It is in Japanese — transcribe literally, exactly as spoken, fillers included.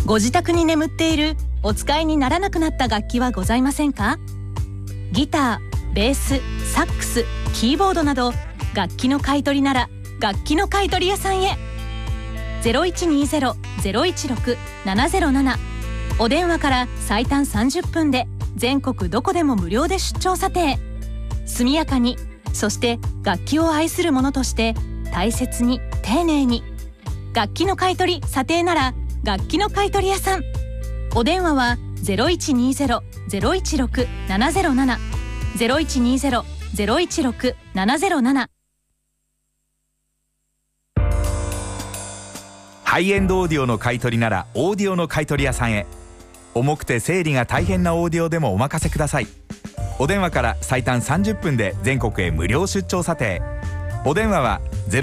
ご自宅に眠っているお使いにならなくなった楽器はございませんか？ギター、ベース、サックス、キーボードなど楽器の買い取りなら楽器の買い取り屋さんへ。 ゼロいちにゼロ ゼロいちろく ななゼロなな お電話から最短さんじゅっぷんで全国どこでも無料で出張査定。速やかに、そして楽器を愛する者として大切に丁寧に。楽器の買い取り査定なら楽器の買い取り屋さん。お電話は ゼロいちにゼロ ゼロいちろく ななゼロなな ゼロいちにゼロ ゼロいちろく ななゼロなな。 ハイエンドオーディオの買い取りならオーディオの買い取り屋さんへ。重くて整理が大変なオーディオでもお任せください。お電話から最短さんじゅっぷんで全国へ無料出張査定。お電話は